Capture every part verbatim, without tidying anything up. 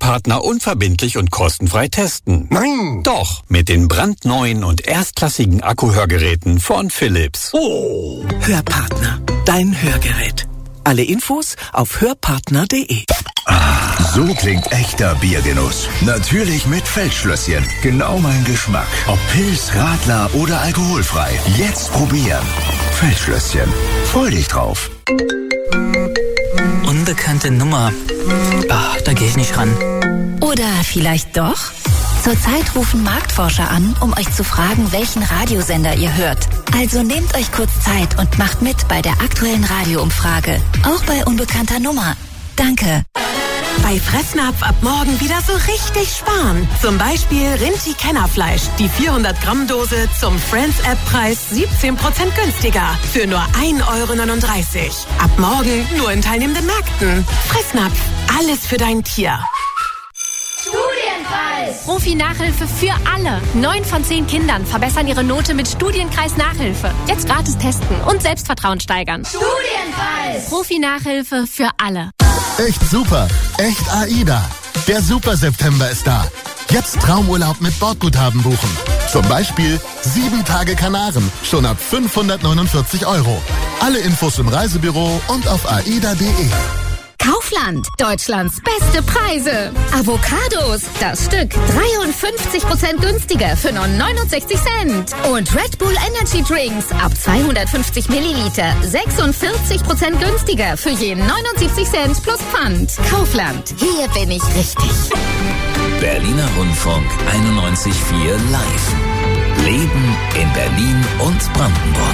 Hörpartner unverbindlich und kostenfrei testen. Nein! Doch, mit den brandneuen und erstklassigen Akkuhörgeräten von Philips. Oh! Hörpartner, dein Hörgerät. Alle Infos auf hörpartner punkt de. So klingt echter Biergenuss. Natürlich mit Feldschlösschen. Genau mein Geschmack. Ob Pils, Radler oder alkoholfrei. Jetzt probieren. Feldschlösschen. Freu dich drauf. Unbekannte Nummer. Ach, da gehe ich nicht ran. Oder vielleicht doch? Zurzeit rufen Marktforscher an, um euch zu fragen, welchen Radiosender ihr hört. Also nehmt euch kurz Zeit und macht mit bei der aktuellen Radioumfrage. Auch bei unbekannter Nummer. Danke. Bei Fressnapf ab morgen wieder so richtig sparen. Zum Beispiel Rinti-Kennerfleisch. Die vierhundert Gramm Dose zum Friends-App-Preis siebzehn Prozent günstiger. Für nur ein Euro neununddreißig. Ab morgen nur in teilnehmenden Märkten. Fressnapf. Alles für dein Tier. Studienkreis. Profi-Nachhilfe für alle. Neun von zehn Kindern verbessern ihre Note mit Studienkreis-Nachhilfe. Jetzt gratis testen und Selbstvertrauen steigern. Studienkreis. Profi-Nachhilfe für alle. Echt super. Echt AIDA. Der Super-September ist da. Jetzt Traumurlaub mit Bordguthaben buchen. Zum Beispiel sieben Tage Kanaren. Schon ab fünfhundertneunundvierzig Euro. Alle Infos im Reisebüro und auf aida punkt de. Kaufland, Deutschlands beste Preise. Avocados, das Stück dreiundfünfzig Prozent günstiger für nur neunundsechzig Cent. Und Red Bull Energy Drinks ab zweihundertfünfzig Milliliter sechsundvierzig Prozent günstiger für je neunundsiebzig Cent plus Pfand. Kaufland, hier bin ich richtig. Berliner Rundfunk einundneunzig Komma vier live. Leben in Berlin und Brandenburg.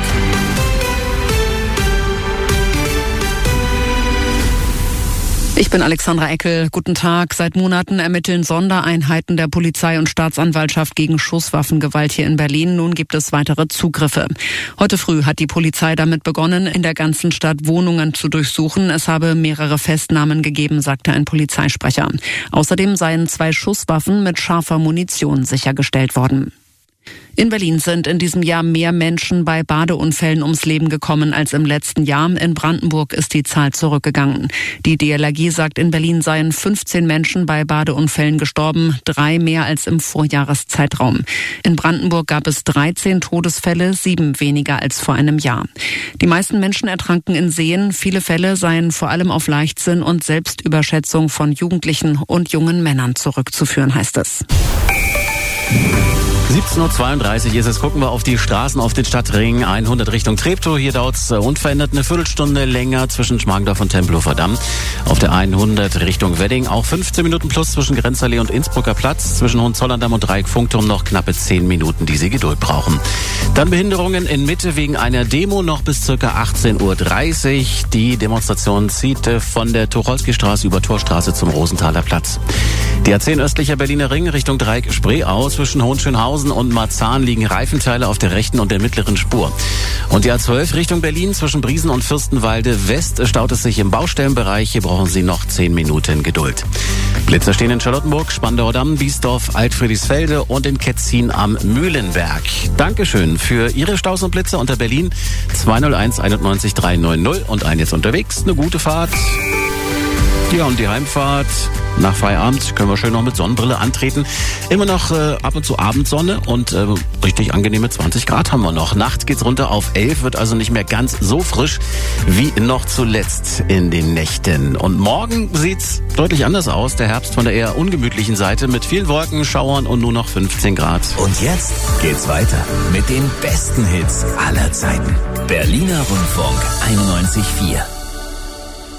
Ich bin Alexandra Eckel. Guten Tag. Seit Monaten ermitteln Sondereinheiten der Polizei und Staatsanwaltschaft gegen Schusswaffengewalt hier in Berlin. Nun gibt es weitere Zugriffe. Heute früh hat die Polizei damit begonnen, in der ganzen Stadt Wohnungen zu durchsuchen. Es habe mehrere Festnahmen gegeben, sagte ein Polizeisprecher. Außerdem seien zwei Schusswaffen mit scharfer Munition sichergestellt worden. In Berlin sind in diesem Jahr mehr Menschen bei Badeunfällen ums Leben gekommen als im letzten Jahr. In Brandenburg ist die Zahl zurückgegangen. Die D L R G sagt, in Berlin seien fünfzehn Menschen bei Badeunfällen gestorben, drei mehr als im Vorjahreszeitraum. In Brandenburg gab es dreizehn Todesfälle, sieben weniger als vor einem Jahr. Die meisten Menschen ertranken in Seen. Viele Fälle seien vor allem auf Leichtsinn und Selbstüberschätzung von Jugendlichen und jungen Männern zurückzuführen, heißt es. siebzehn Uhr zweiunddreißig ist es. Gucken wir auf die Straßen auf den Stadtring hundert Richtung Treptow. Hier dauert es unverändert eine Viertelstunde länger zwischen Schmargendorf und Tempelhofer Damm. Auf der hundert Richtung Wedding auch fünfzehn Minuten plus zwischen Grenzallee und Innsbrucker Platz. Zwischen Hohenzollern-Damm und Dreieck-Funkturm noch knappe zehn Minuten, die Sie Geduld brauchen. Dann Behinderungen in Mitte wegen einer Demo noch bis ca. achtzehn Uhr dreißig. Die Demonstration zieht von der Tucholsky-Straße über Torstraße zum Rosenthaler Platz. Die A zehn östlicher Berliner Ring Richtung Dreieck-Spreeau. Zwischen Hohenschönhausen und Marzahn liegen Reifenteile auf der rechten und der mittleren Spur. Und die A zwölf Richtung Berlin zwischen Briesen und Fürstenwalde West staut es sich im Baustellenbereich. Hier brauchen Sie noch zehn Minuten Geduld. Blitzer stehen in Charlottenburg, Spandauer Damm, Biesdorf, Altfriedrichsfelde und in Ketzin am Mühlenberg. Dankeschön für Ihre Staus und Blitzer unter Berlin zwei null eins einundneunzig dreihundertneunzig und ein jetzt unterwegs. Eine gute Fahrt. Ja, und die Heimfahrt nach Feierabend können wir schön noch mit Sonnenbrille antreten. Immer noch äh, ab und zu Abendsonne und äh, richtig angenehme zwanzig Grad haben wir noch. Nachts geht's runter auf elf, wird also nicht mehr ganz so frisch wie noch zuletzt in den Nächten. Und morgen sieht's deutlich anders aus. Der Herbst von der eher ungemütlichen Seite mit vielen Wolken, Schauern und nur noch fünfzehn Grad. Und jetzt geht's weiter mit den besten Hits aller Zeiten. Berliner Rundfunk einundneunzig Komma vier.